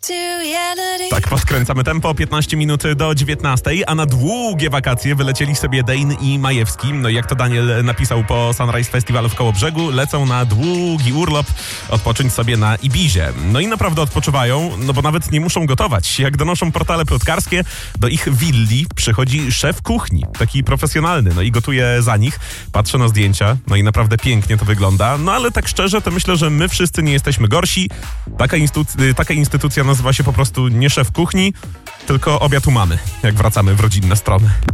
Tak, podkręcamy tempo, 15 minut do 19, a na długie wakacje wylecieli sobie Dane i Majewski. No i jak to Daniel napisał po Sunrise Festival w Kołobrzegu, lecą na długi urlop odpocząć sobie na Ibizie. No i naprawdę odpoczywają, no bo nawet nie muszą gotować. Jak donoszą portale plotkarskie, do ich willi przychodzi szef kuchni, taki profesjonalny, no i gotuje za nich. Patrzę na zdjęcia, no i naprawdę pięknie to wygląda. No ale tak szczerze, to myślę, że my wszyscy nie jesteśmy gorsi. Taka instytucja nazywa się po prostu nie szef kuchni, tylko obiad u mamy, jak wracamy w rodzinne strony.